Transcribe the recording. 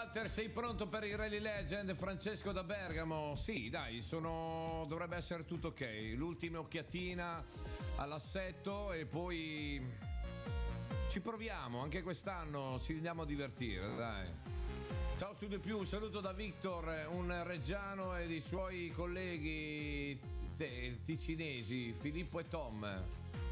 Walter, sei pronto per il Rally Legend? Francesco da Bergamo? Sì, dai, dovrebbe essere tutto ok. L'ultima occhiatina all'assetto e poi ci proviamo. Anche quest'anno ci andiamo a divertire, dai. Ciao Studio Più, un saluto da Victor, un reggiano e dei suoi colleghi ticinesi, Filippo e Tom.